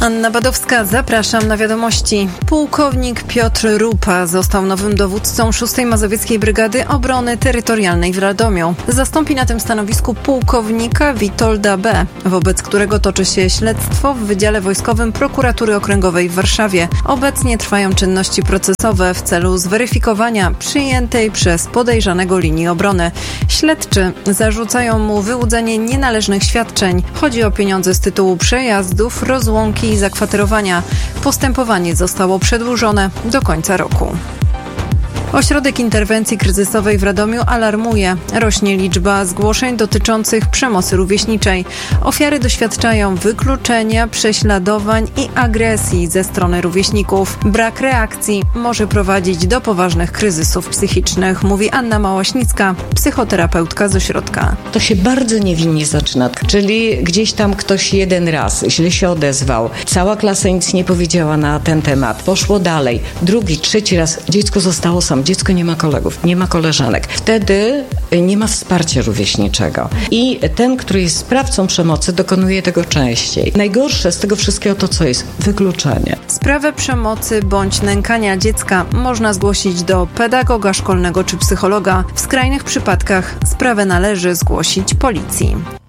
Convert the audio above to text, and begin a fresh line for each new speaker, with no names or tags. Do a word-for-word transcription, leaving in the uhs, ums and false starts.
Anna Badowska, zapraszam na wiadomości. Pułkownik Piotr Rupa został nowym dowódcą szóstej Mazowieckiej Brygady Obrony Terytorialnej w Radomiu. Zastąpi na tym stanowisku pułkownika Witolda B., wobec którego toczy się śledztwo w Wydziale Wojskowym Prokuratury Okręgowej w Warszawie. Obecnie trwają czynności procesowe w celu zweryfikowania przyjętej przez podejrzanego linii obrony. Śledczy zarzucają mu wyłudzenie nienależnych świadczeń. Chodzi o pieniądze z tytułu przejazdów, rozłąki i zakwaterowania. Postępowanie zostało przedłużone do końca roku. Ośrodek Interwencji Kryzysowej w Radomiu alarmuje. Rośnie liczba zgłoszeń dotyczących przemocy rówieśniczej. Ofiary doświadczają wykluczenia, prześladowań i agresji ze strony rówieśników. Brak reakcji może prowadzić do poważnych kryzysów psychicznych, mówi Anna Małaśnicka, psychoterapeutka z ośrodka.
To się bardzo niewinnie zaczyna, czyli gdzieś tam ktoś jeden raz źle się odezwał. Cała klasa nic nie powiedziała na ten temat. Poszło dalej. Drugi, trzeci raz dziecko zostało sam. Dziecko nie ma kolegów, nie ma koleżanek. Wtedy nie ma wsparcia rówieśniczego. I ten, który jest sprawcą przemocy, dokonuje tego częściej. Najgorsze z tego wszystkiego to co jest? Wykluczenie.
Sprawę przemocy bądź nękania dziecka można zgłosić do pedagoga szkolnego czy psychologa. W skrajnych przypadkach sprawę należy zgłosić policji.